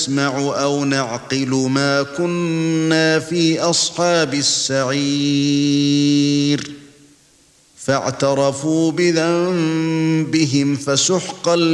نسمع أو نعقل ما كنا في أصحاب السعير فاعترفوا بذنبهم فسحقا